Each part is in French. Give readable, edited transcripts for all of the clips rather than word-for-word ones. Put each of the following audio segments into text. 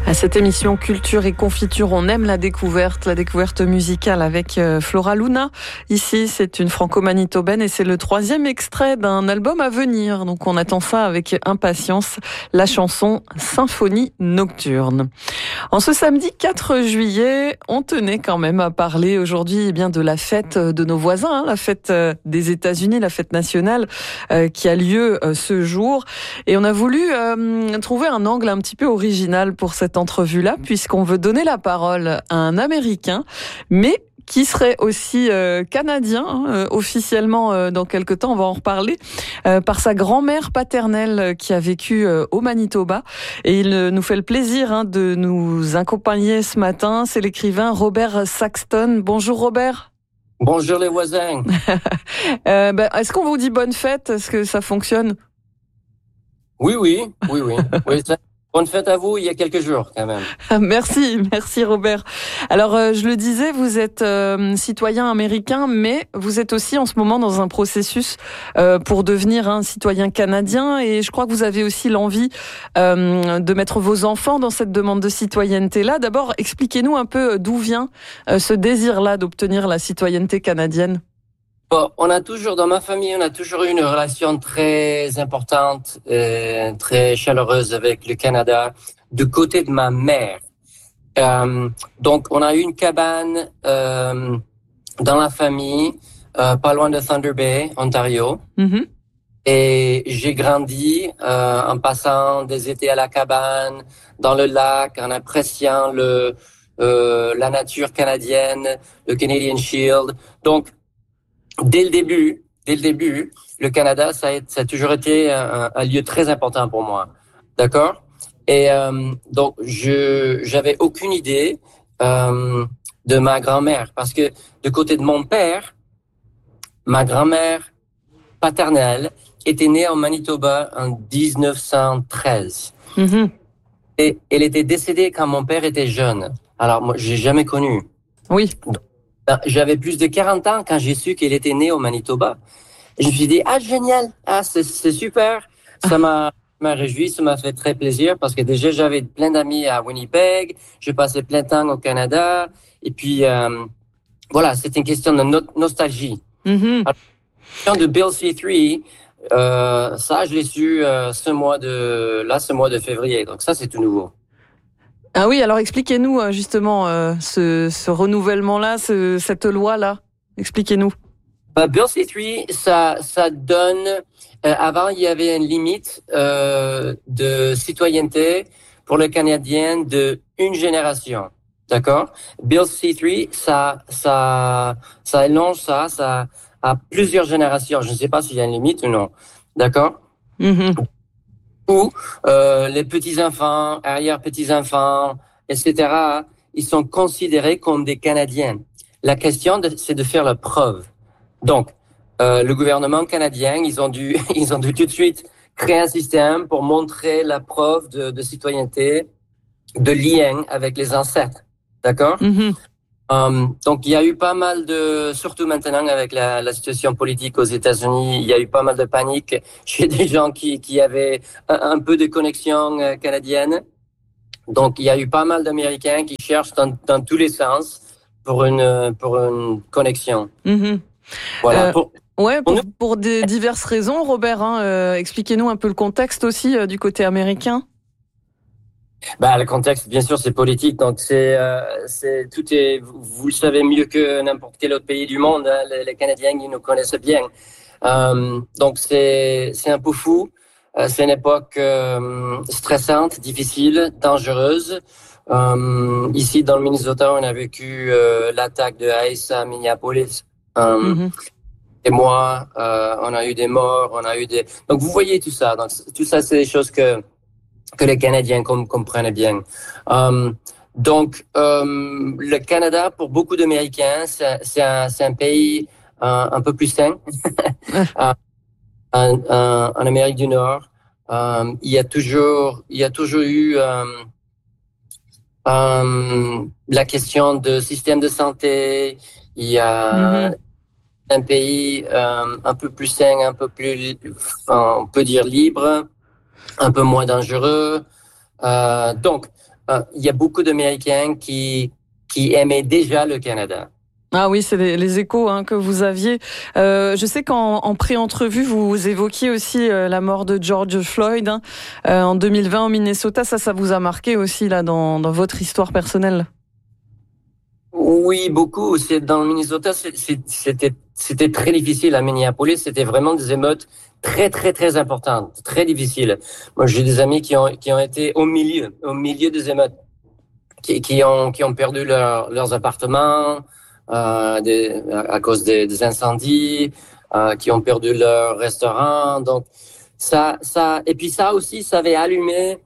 À cette émission Culture et Confiture, on aime la découverte musicale avec Flora Luna. Ici, c'est une franco-manitobaine et c'est le 3e extrait d'un album à venir. Donc on attend ça avec impatience, la chanson Symphonie Nocturne. En ce samedi 4 juillet, on tenait quand même à parler aujourd'hui de la fête de nos voisins, la fête des États-Unis, la fête nationale qui a lieu ce jour. Et on a voulu trouver un angle un petit peu original pour cette entrevue-là, puisqu'on veut donner la parole à un Américain, mais qui serait aussi canadien, officiellement dans quelque temps, on va en reparler, par sa grand-mère paternelle qui a vécu au Manitoba. Et il nous fait le plaisir de nous accompagner ce matin. C'est l'écrivain Robert Saxton. Bonjour Robert. Bonjour les voisins. Est-ce qu'on vous dit bonne fête? Est-ce que ça fonctionne? Oui, bonne fête à vous, il y a quelques jours quand même. Merci Robert. Alors je le disais, vous êtes citoyen américain, mais vous êtes aussi en ce moment dans un processus pour devenir un citoyen canadien, et je crois que vous avez aussi l'envie de mettre vos enfants dans cette demande de citoyenneté-là. D'abord, expliquez-nous un peu d'où vient ce désir-là d'obtenir la citoyenneté canadienne. Bon, dans ma famille, on a toujours eu une relation très importante, très chaleureuse avec le Canada, du côté de ma mère. Donc, on a eu une cabane dans la famille, pas loin de Thunder Bay, Ontario. Mm-hmm. Et j'ai grandi en passant des étés à la cabane, dans le lac, en appréciant la nature canadienne, le Canadian Shield. Donc, Dès le début, le Canada, ça a toujours été un lieu très important pour moi. D'accord? Et donc, j'avais aucune idée de ma grand-mère, parce que de côté de mon père, ma grand-mère paternelle était née en Manitoba en 1913. Mm-hmm. Et elle était décédée quand mon père était jeune. Alors, moi, j'ai jamais connu. Oui. J'avais plus de 40 ans quand j'ai su qu'elle était née au Manitoba. Et je me suis dit, génial, c'est super. Ça m'a réjoui, ça m'a fait très plaisir parce que déjà, j'avais plein d'amis à Winnipeg. Je passais plein de temps au Canada. Et puis, voilà, c'est une question de nostalgie. Mm-hmm. Alors, la question de Bill C-3, ça, je l'ai su ce mois de février. Donc ça, c'est tout nouveau. Ah oui, alors expliquez-nous justement ce renouvellement-là, cette loi-là. Expliquez-nous. Bill C-3, ça donne... avant, il y avait une limite de citoyenneté pour le Canadien de une génération. D'accord? Bill C-3, ça élonge ça à plusieurs générations. Je ne sais pas s'il y a une limite ou non. D'accord? Mm-hmm. Où les petits-enfants, arrière-petits-enfants, etc., ils sont considérés comme des Canadiens. La question, c'est de faire la preuve. Donc, le gouvernement canadien, ils ont dû tout de suite créer un système pour montrer la preuve de citoyenneté, de lien avec les ancêtres. D'accord? Mm-hmm. Donc, il y a eu pas mal surtout maintenant avec la situation politique aux États-Unis, il y a eu pas mal de panique chez des gens qui avaient un peu de connexion canadienne. Donc, il y a eu pas mal d'Américains qui cherchent dans tous les sens pour une connexion. Mm-hmm. Voilà. Pour des diverses raisons, Robert. Expliquez-nous un peu le contexte aussi du côté américain. Le contexte, bien sûr, c'est politique, donc vous le savez mieux que n'importe quel autre pays du monde, hein, les Canadiens, ils nous connaissent bien. Donc c'est un peu fou. C'est une époque stressante, difficile, dangereuse. Ici, dans le Minnesota, on a vécu l'attaque de ICE à Minneapolis. Mm-hmm. Et moi, on a eu des morts, Donc vous voyez tout ça. Donc tout ça, c'est des choses que les Canadiens comprennent bien. Donc, le Canada, pour beaucoup d'Américains, c'est un pays un peu plus sain. En Amérique du Nord, il y a toujours eu la question de système de santé. Il y a un pays un peu plus sain, un peu plus, on peut dire libre, un peu moins dangereux. Donc, il y a beaucoup d'Américains qui aimaient déjà le Canada. Ah oui, c'est les échos que vous aviez. Je sais qu'en pré-entrevue, vous évoquiez aussi la mort de George Floyd en 2020 au Minnesota. Ça vous a marqué aussi là dans votre histoire personnelle? Oui, beaucoup. Dans le Minnesota, c'était très difficile à Minneapolis. C'était vraiment des émeutes très, très, très importantes, très difficiles. Moi, j'ai des amis qui ont été au milieu des émeutes, qui ont perdu leurs appartements à cause des incendies, qui ont perdu leur restaurant. Donc et puis ça aussi, ça avait allumé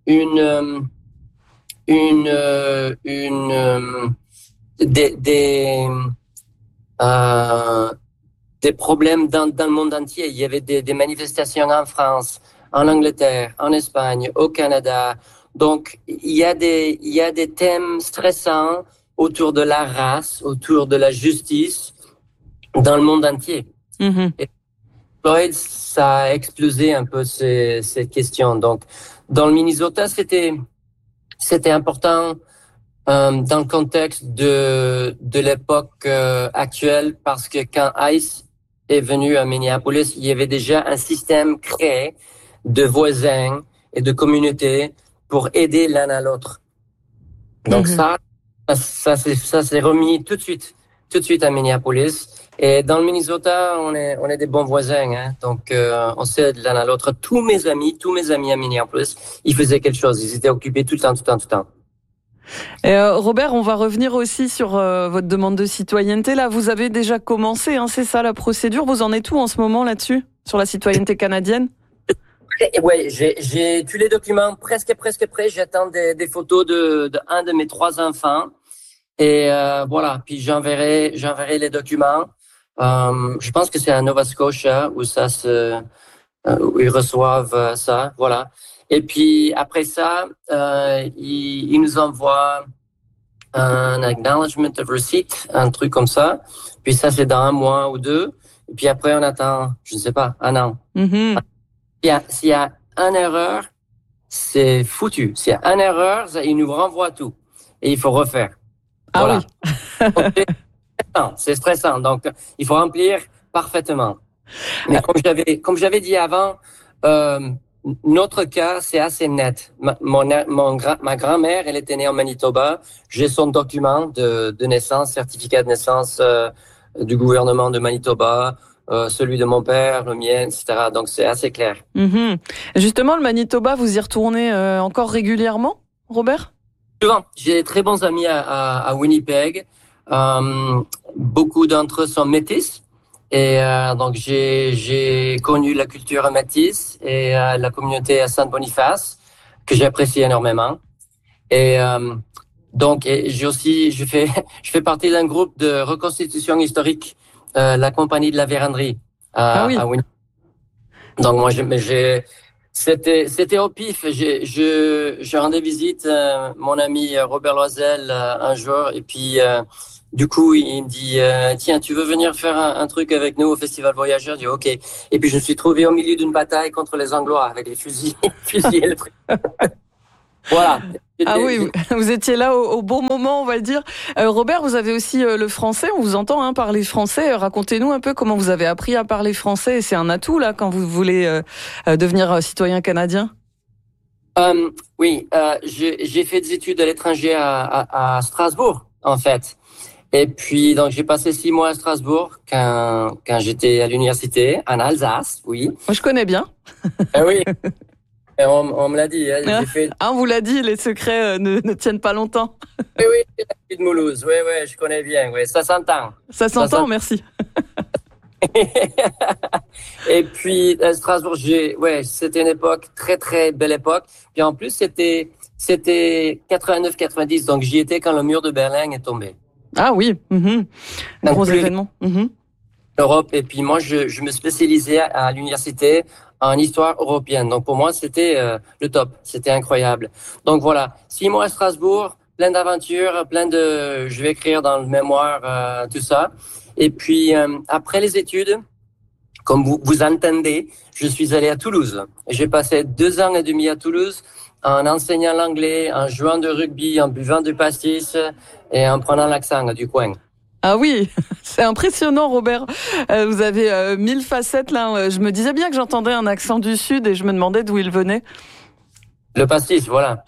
des problèmes dans le monde entier. Il y avait des manifestations en France, en Angleterre, en Espagne, au Canada. Donc, il y a des thèmes stressants autour de la race, autour de la justice dans le monde entier. Mm-hmm. Et Floyd, ça a explosé un peu ces questions. Donc, dans le Minnesota, c'était important dans le contexte de l'époque actuelle, parce que quand ICE est venu à Minneapolis, il y avait déjà un système créé de voisins et de communautés pour aider l'un à l'autre. Donc ça s'est remis tout de suite à Minneapolis. Et dans le Minnesota, on est des bons voisins, donc on s'aide l'un à l'autre. Tous mes amis à Minneapolis, ils faisaient quelque chose, ils étaient occupés tout le temps. Robert, on va revenir aussi sur votre demande de citoyenneté. Là, vous avez déjà commencé, c'est ça la procédure. Vous en êtes où en ce moment là-dessus, sur la citoyenneté canadienne? Oui, j'ai tous les documents presque prêts. J'attends des photos de un de mes 3 enfants. Et voilà, puis j'enverrai les documents. Je pense que c'est à Nova Scotia où où ils reçoivent ça. Voilà. Et puis après ça, ils nous envoient un acknowledgement of receipt, un truc comme ça. Puis ça, c'est dans 1 mois ou 2. Et puis après, on attend, je ne sais pas, 1 an. Mm-hmm. S'il y a une erreur, c'est foutu. S'il y a une erreur, ils nous renvoient tout. Et il faut refaire. Ah voilà. Oui. C'est stressant. Donc, il faut remplir parfaitement. Mais comme j'avais dit avant, notre cas, c'est assez net. Ma grand-mère, elle était née en Manitoba. J'ai son document de naissance, certificat de naissance du gouvernement de Manitoba, celui de mon père, le mien, etc. Donc, c'est assez clair. Mm-hmm. Justement, le Manitoba, vous y retournez encore régulièrement, Robert? Souvent. J'ai des très bons amis à Winnipeg. Beaucoup d'entre eux sont métis. Et donc j'ai connu la culture métisse et la communauté à Saint-Boniface que j'apprécie énormément. Et donc je fais partie d'un groupe de reconstitution historique, la compagnie de la Vérandrie à Winnipeg. Donc moi c'était au pif. Je rendais visite mon ami Robert Loisel un jour et puis du coup, il me dit tiens, tu veux venir faire un truc avec nous au Festival Voyageurs? Je dis OK. Et puis je me suis trouvé au milieu d'une bataille contre les Anglois avec les fusils et le truc. Voilà. Ah oui, vous étiez là au bon moment, on va le dire. Robert, vous avez aussi le français, on vous entend parler français. Racontez-nous un peu comment vous avez appris à parler français. C'est un atout là quand vous voulez devenir citoyen canadien. Oui, j'ai fait des études à l'étranger à Strasbourg, en fait. Et puis, donc, j'ai passé 6 mois à Strasbourg quand j'étais à l'université, en Alsace, oui. Moi, je connais bien. Oui. Et on me l'a dit. J'ai fait... on vous l'a dit, les secrets ne tiennent pas longtemps. Oui, j'ai de Mulhouse. Oui, je connais bien. Oui, ça s'entend. Ça s'entend, merci. Et puis, à Strasbourg, c'était une époque, très, très belle époque. Puis en plus, c'était 89-90, donc j'y étais quand le mur de Berlin est tombé. Ah oui, gros événement. Europe. Et puis moi, je me spécialisais à l'université en histoire européenne. Donc pour moi, c'était le top. C'était incroyable. Donc voilà, 6 mois à Strasbourg, plein d'aventures, je vais écrire dans le mémoire tout ça. Et puis après les études, comme vous entendez, je suis allé à Toulouse. J'ai passé 2 ans et demi à Toulouse en enseignant l'anglais, en jouant de rugby, en buvant du pastis et en prenant l'accent du coin. Ah oui, c'est impressionnant, Robert. Vous avez 1000 facettes là. Je me disais bien que j'entendais un accent du Sud et je me demandais d'où il venait. Le pastis, voilà.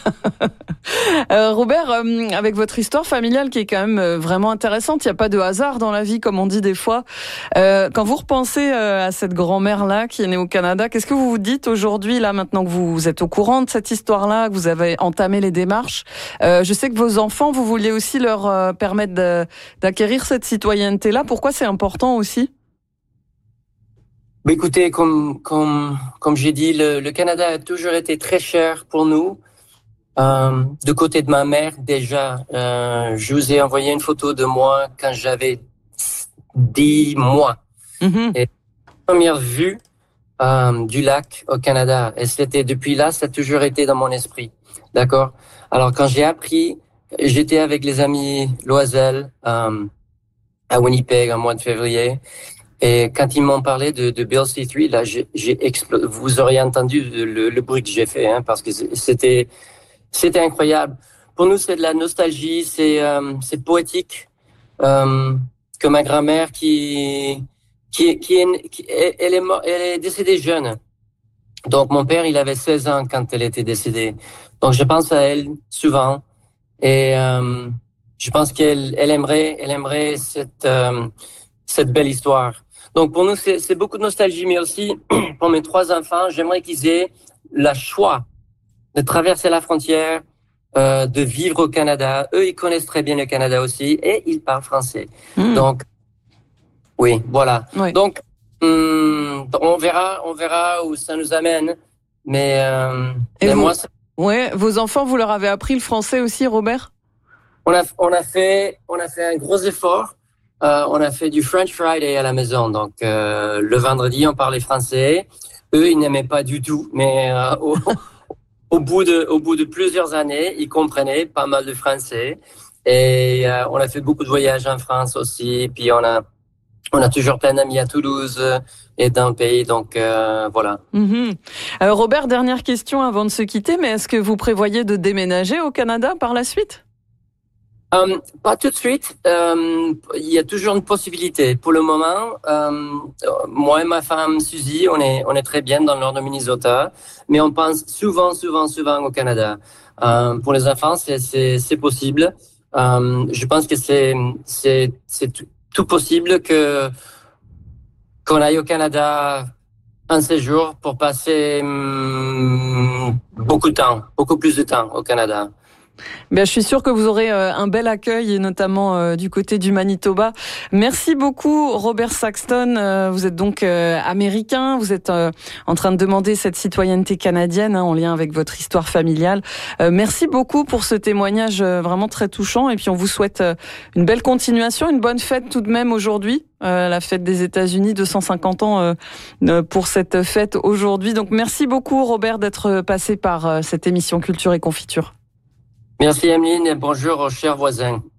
Robert, avec votre histoire familiale qui est quand même vraiment intéressante, il n'y a pas de hasard dans la vie, comme on dit des fois. Quand vous repensez à cette grand-mère-là qui est née au Canada, qu'est-ce que vous vous dites aujourd'hui, là, maintenant que vous êtes au courant de cette histoire-là, que vous avez entamé les démarches? Je sais que vos enfants, vous vouliez aussi leur permettre d'acquérir cette citoyenneté-là. Pourquoi c'est important aussi? Écoutez, comme j'ai dit, le Canada a toujours été très cher pour nous. De côté de ma mère, déjà, je vous ai envoyé une photo de moi quand j'avais 10 mois. Mm-hmm. Et la première vue du lac au Canada. Et c'était depuis là, ça a toujours été dans mon esprit. D'accord? Alors, quand j'ai appris, j'étais avec les amis Loisel à Winnipeg en mois de février. Et quand ils m'ont parlé de Bill C3, là, j'ai explosé. Vous auriez entendu le bruit que j'ai fait, hein, parce que c'était incroyable. Pour nous, c'est de la nostalgie, c'est poétique. Que ma grand-mère elle est décédée jeune. Donc mon père, il avait 16 ans quand elle était décédée. Donc je pense à elle souvent et je pense qu'elle aimerait cette belle histoire. Donc pour nous, c'est beaucoup de nostalgie, mais aussi pour mes 3 enfants, j'aimerais qu'ils aient le choix de traverser la frontière, de vivre au Canada. Eux, ils connaissent très bien le Canada aussi et ils parlent français. Donc, oui, voilà. Oui. Donc, on verra où ça nous amène. Mais moi, ouais, vos enfants, vous leur avez appris le français aussi, Robert? On a fait un gros effort. On a fait du French Friday à la maison. Donc, le vendredi, on parlait français. Eux, ils n'aimaient pas du tout, mais au bout de plusieurs années, ils comprenaient pas mal de français. Et on a fait beaucoup de voyages en France aussi. Puis on a toujours plein d'amis à Toulouse et dans le pays. Donc voilà. Mm-hmm. Robert, dernière question avant de se quitter. Mais est-ce que vous prévoyez de déménager au Canada par la suite? Pas tout de suite. Il y a toujours une possibilité. Pour le moment, moi et ma femme Suzy, on est très bien dans le nord de Minnesota, mais on pense souvent au Canada. Pour les enfants, c'est possible. Je pense que c'est tout possible qu'on aille au Canada un séjour pour passer beaucoup plus de temps au Canada. Je suis sûre que vous aurez un bel accueil, et notamment du côté du Manitoba. Merci beaucoup, Robert Saxton. Vous êtes donc américain. Vous êtes en train de demander cette citoyenneté canadienne en lien avec votre histoire familiale. Merci beaucoup pour ce témoignage vraiment très touchant. Et puis, on vous souhaite une belle continuation, une bonne fête tout de même aujourd'hui. La fête des États-Unis, 250 ans pour cette fête aujourd'hui. Donc, merci beaucoup, Robert, d'être passé par cette émission Culture et Confiture. Merci Emeline et bonjour aux chers voisins.